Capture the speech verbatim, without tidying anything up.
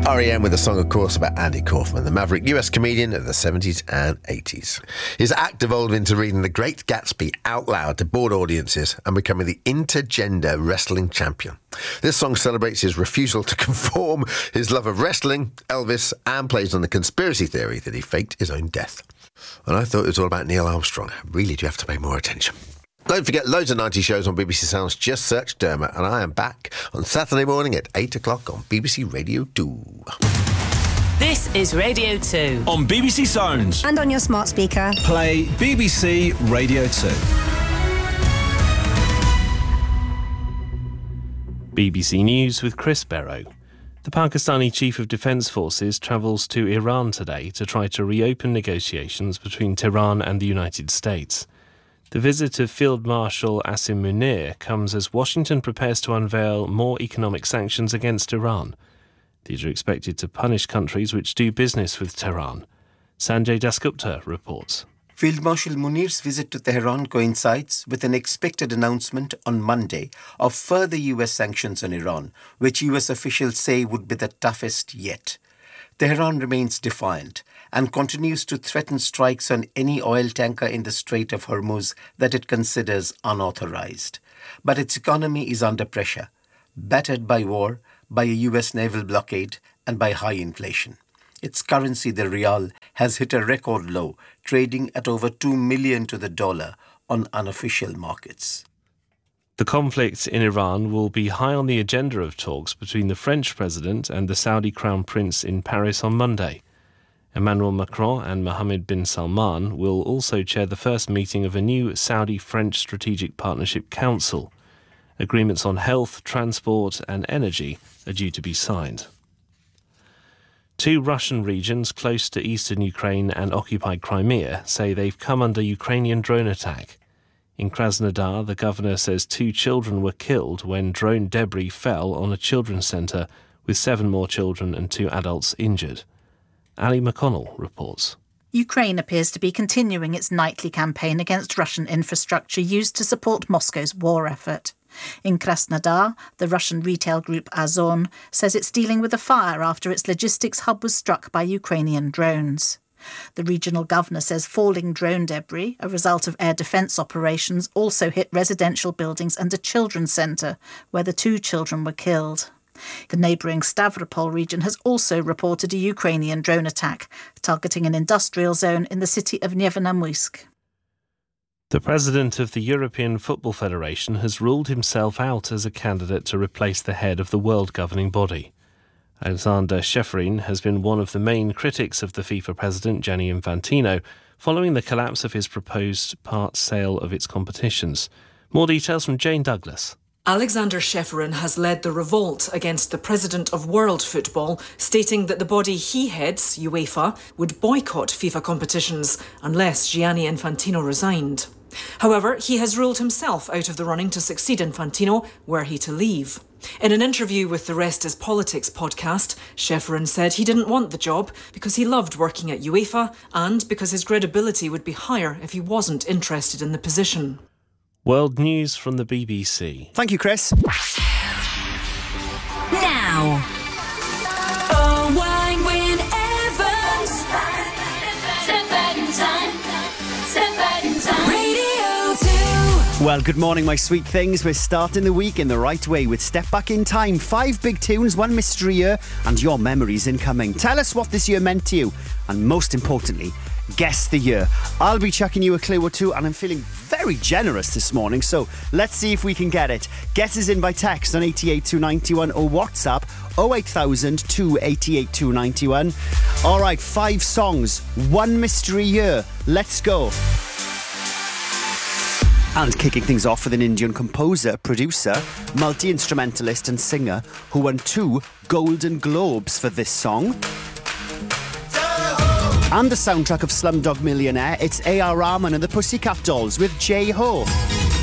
R E M with a song, of course, about Andy Kaufman, the maverick U S comedian of the seventies and eighties. His act evolved into reading The Great Gatsby out loud to bored audiences and becoming the intergender wrestling champion. This song celebrates his refusal to conform, his love of wrestling, Elvis, and plays on the conspiracy theory that he faked his own death. And I thought it was all about Neil Armstrong. I really do have to pay more attention. Don't forget, loads of nineties shows on B B C Sounds. Just search Dermot, and I am back on Saturday morning at eight o'clock on B B C Radio two. This is Radio two. On B B C Sounds. And on your smart speaker. Play B B C Radio two. B B C News with Chris Barrow. The Pakistani Chief of Defence Forces travels to Iran today to try to reopen negotiations between Tehran and the United States. The visit of Field Marshal Asim Munir comes as Washington prepares to unveil more economic sanctions against Iran. These are expected to punish countries which do business with Tehran. Sanjay Dasgupta reports. Field Marshal Munir's visit to Tehran coincides with an expected announcement on Monday of further U S sanctions on Iran, which U S officials say would be the toughest yet. Tehran remains defiant and continues to threaten strikes on any oil tanker in the Strait of Hormuz that it considers unauthorized. But its economy is under pressure, battered by war, by a U S naval blockade, and by high inflation. Its currency, the rial, has hit a record low, trading at over two million to the dollar on unofficial markets. The conflict in Iran will be high on the agenda of talks between the French president and the Saudi crown prince in Paris on Monday. Emmanuel Macron and Mohammed bin Salman will also chair the first meeting of a new Saudi-French Strategic Partnership Council. Agreements on health, transport and energy are due to be signed. Two Russian regions close to eastern Ukraine and occupied Crimea say they've come under Ukrainian drone attack. In Krasnodar, the governor says two children were killed when drone debris fell on a children's centre, with seven more children and two adults injured. Ali McConnell reports. Ukraine appears to be continuing its nightly campaign against Russian infrastructure used to support Moscow's war effort. In Krasnodar, the Russian retail group Ozon says it's dealing with a fire after its logistics hub was struck by Ukrainian drones. The regional governor says falling drone debris, a result of air defence operations, also hit residential buildings and a children's centre, where the two children were killed. The neighbouring Stavropol region has also reported a Ukrainian drone attack, targeting an industrial zone in the city of Nevenomuysk. The president of the European Football Federation has ruled himself out as a candidate to replace the head of the world governing body. Alexander Ceferin has been one of the main critics of the FIFA president, Gianni Infantino, following the collapse of his proposed part sale of its competitions. More details from Jane Douglas. Alexander Ceferin has led the revolt against the president of world football, stating that the body he heads, UEFA, would boycott FIFA competitions unless Gianni Infantino resigned. However, he has ruled himself out of the running to succeed Infantino were he to leave. In an interview with the Rest is Politics podcast, Ceferin said he didn't want the job because he loved working at UEFA and because his credibility would be higher if he wasn't interested in the position. World news from the B B C. Thank you, Chris. Now. Owain Wyn Evans. Step back in time. Step back in time. Radio two. Well, good morning, my sweet things. We're starting the week in the right way with Step Back in Time. Five big tunes, one mystery year, and your memories incoming. Tell us what this year meant to you, and most importantly, guess the year. I'll be chucking you a clue or two, and I'm feeling very generous this morning, so let's see if we can get it. Get us in by text on eight eight two nine one or WhatsApp oh eight thousand two eight eight two nine one. Alright, five songs, one mystery year. Let's go. And kicking things off with an Indian composer, producer, multi-instrumentalist and singer who won two Golden Globes for this song. And the soundtrack of Slumdog Millionaire, it's A R Rahman and the Pussycat Dolls with J-Ho.